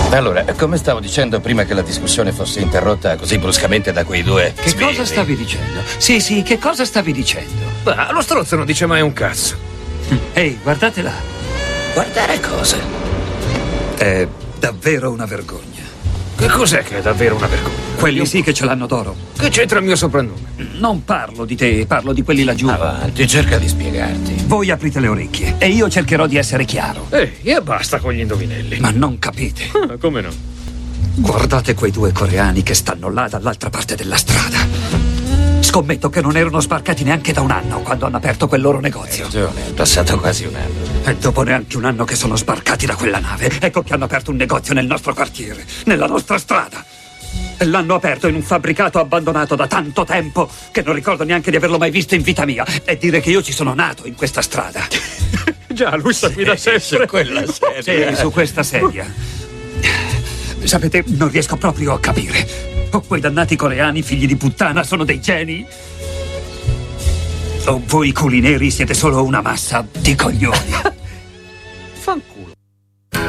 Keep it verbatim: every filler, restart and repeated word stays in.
Allora, come stavo dicendo prima che la discussione fosse interrotta così bruscamente da quei due Che sbirri. cosa stavi dicendo? Sì, sì, che cosa stavi dicendo? Ah, lo stronzo non dice mai un cazzo. Ehi, guardate là. Guardare cosa? È davvero una vergogna. Che cos'è che è davvero una vergogna? Quelli sì che ce l'hanno d'oro. Che c'entra il mio soprannome? Non parlo di te, parlo di quelli laggiù. Avanti, cerca di spiegarti. Voi aprite le orecchie e io cercherò di essere chiaro. Ehi, e basta con gli indovinelli. Ma non capite. Ah, come no? Guardate quei due coreani che stanno là dall'altra parte della strada. Scommetto che non erano sbarcati neanche da un anno quando hanno aperto quel loro Hai negozio. ragione, è passato quasi un anno. E dopo neanche un anno che sono sbarcati da quella nave, ecco che hanno aperto un negozio nel nostro quartiere, nella nostra strada. E l'hanno aperto in un fabbricato abbandonato da tanto tempo che non ricordo neanche di averlo mai visto in vita mia. E dire che io ci sono nato in questa strada. Già, lui sa qui da sempre. Su quella serie. Sì, su questa sedia. Sapete, non riesco proprio a capire. O quei dannati coreani, figli di puttana, sono dei geni? O voi culineri siete solo una massa di coglioni? Fanculo.